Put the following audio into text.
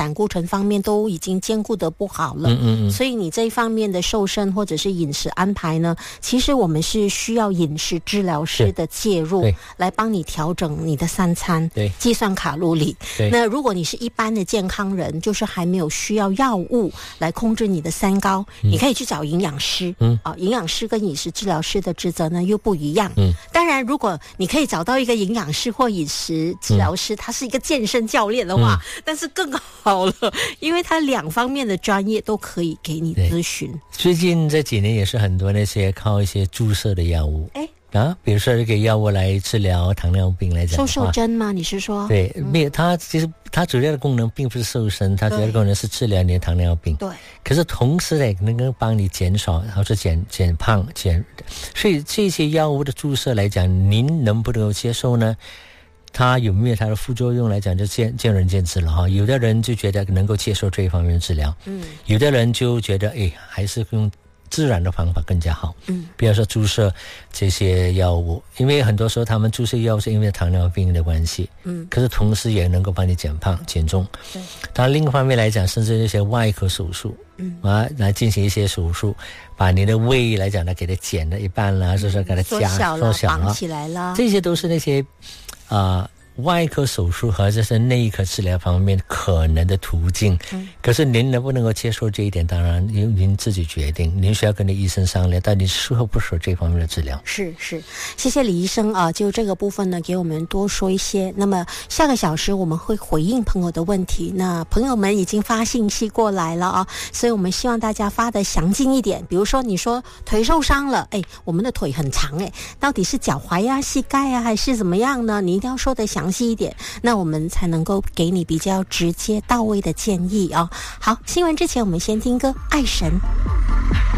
胆固醇方面都已经兼顾得不好了，所以你这一方面的瘦身或者是饮食安排呢，其实我们是需要饮食治疗师的介入来帮你调整你的3餐，计算卡路里。那如果你是一般的健康人，就是还没有需要药物来控制你的三高，你可以去找营养师。营养师跟饮食治疗师的职责呢又不一样。当然如果你可以找到一个营养师或饮食治疗师，他是一个健身教练的话，但是更好了，因为他2方面的专业都可以给你咨询。 最近这几年也是很多那些靠一些注射的药物，比如说这个药物来治疗糖尿病来讲， 瘦针吗？你是说？ 对，没有，它其实它主要的功能并不是瘦身，它主要的功能是治疗你的糖尿病。对。可是同时呢，能够帮你减少或者减胖所以这些药物的注射来讲，您能不能够接受呢？它有没有它的副作用来讲，就见仁见智了哈。有的人就觉得能够接受这一方面的治疗，有的人就觉得还是用自然的方法更加好。比如说注射这些药物，因为很多时候他们注射药物是因为糖尿病的关系，可是同时也能够帮你减胖减重。当然另一方面来讲，甚至那些外科手术，来进行一些手术，把你的胃来讲呢给它减了一半啦，就是给它缩小了绑起来了， 这些都是那些外科手术和这是内科治疗方面可能的途径。可是您能不能够接受这一点，当然您自己决定，您需要跟你医生商量到底适合不适合这方面的治疗。是， 谢谢李医生就这个部分呢给我们多说一些。那么下个小时我们会回应朋友的问题，那朋友们已经发信息过来了所以我们希望大家发得详尽一点。比如说你说腿受伤了，我们的腿很长到底是脚踝啊、膝盖啊还是怎么样呢？你一定要说得详细一点，那我们才能够给你比较直接到位的建议好，新闻之前我们先听歌《爱神》。